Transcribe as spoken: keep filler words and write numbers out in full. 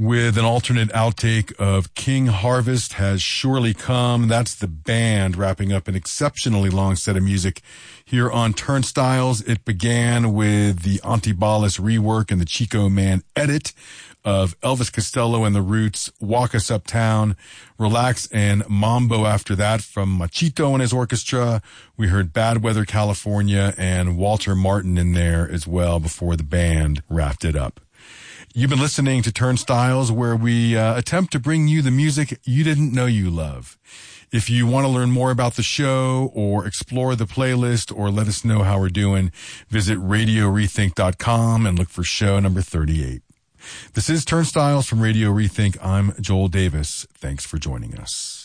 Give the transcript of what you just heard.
with an alternate outtake of King Harvest Has Surely Come. That's the band wrapping up an exceptionally long set of music here on Turnstiles. It began with the Antibalas rework and the Chico Man edit of Elvis Costello and the Roots, Walk Us Uptown, Relax, and Mambo after that from Machito and his orchestra. We heard Bad Weather California and Walter Martin in there as well before the band wrapped it up. You've been listening to Turnstiles, where we uh, attempt to bring you the music you didn't know you love. If you want to learn more about the show or explore the playlist or let us know how we're doing, visit radio rethink dot com and look for show number thirty-eight. This is Turnstiles from Radio Rethink. I'm Joel Davis. Thanks for joining us.